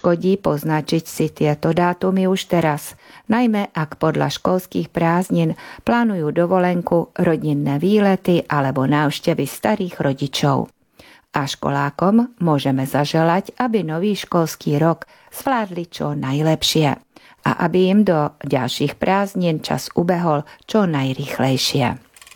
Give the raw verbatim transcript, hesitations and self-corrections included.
neškodí poznačiť si tieto dátumy už teraz, najmä ak podľa školských prázdnin plánujú dovolenku, rodinné výlety alebo návštevy starých rodičov. A školákom môžeme zaželať, aby nový školský rok zvládli čo najlepšie a aby im do ďalších prázdnin čas ubehol čo najrýchlejšie.